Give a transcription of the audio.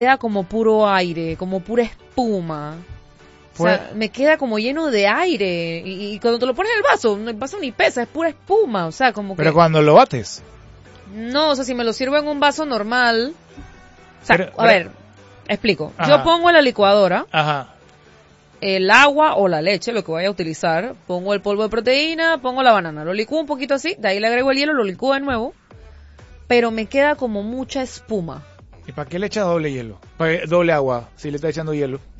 queda como puro aire, como pura espuma. O sea, me queda como lleno de aire. Y cuando te lo pones en el vaso ni pesa, es pura espuma. O sea, como que... Pero cuando lo bates. No, o sea, si me lo sirvo en un vaso normal... O sea, a ver, explico. Ajá. Yo pongo en la licuadora Ajá. el agua o la leche, lo que vaya a utilizar. Pongo el polvo de proteína, pongo la banana. Lo licúo un poquito así, de ahí le agrego el hielo, lo licúo de nuevo. Pero me queda como mucha espuma. ¿Y para qué le echas doble hielo? Doble agua, si le estás echando hielo.